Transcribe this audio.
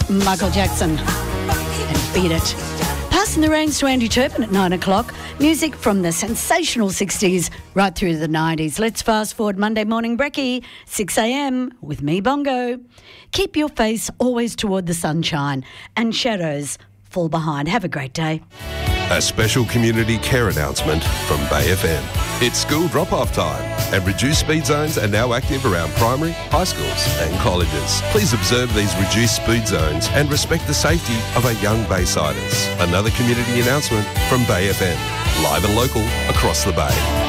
Michael Jackson and Beat It. Passing the reins to Andy Turpin at 9 o'clock. Music from the sensational 60s right through to the 90s. Let's fast forward Monday morning brekkie, 6 a.m. with me, Bongo. Keep your face always toward the sunshine and shadows fall behind. Have a great day. A special community care announcement from Bay FM. It's school drop-off time and reduced speed zones are now active around primary, high schools and colleges. Please observe these reduced speed zones and respect the safety of our young Baysiders. Another community announcement from Bay FM. Live and local across the Bay.